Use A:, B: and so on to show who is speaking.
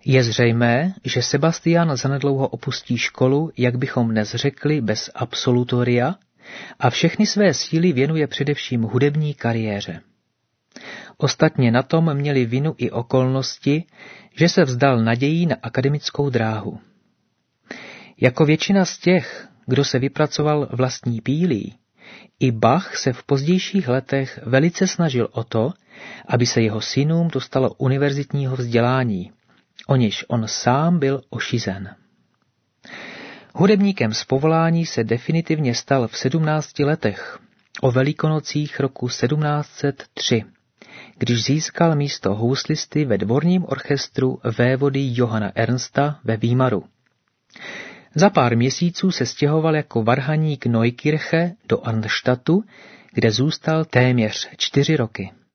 A: Je zřejmé, že Sebastian zanedlouho opustí školu, jak bychom dnes řekli, bez absolutoria a všechny své síly věnuje především hudební kariéře. Ostatně na tom měly vinu i okolnosti, že se vzdal nadějí na akademickou dráhu. Jako většina z těch, kdo se vypracoval vlastní pílí, i Bach se v pozdějších letech velice snažil o to, aby se jeho synům dostalo univerzitního vzdělání, o něž on sám byl ošizen. Hudebníkem z povolání se definitivně stal v 17 letech, o Velikonocích roku 1703, když získal místo houslisty ve dvorním orchestru vévody Johanna Ernsta ve Výmaru. Za pár měsíců se stěhoval jako varhaník Neukirche do Arnstadtu, kde zůstal téměř 4 roky.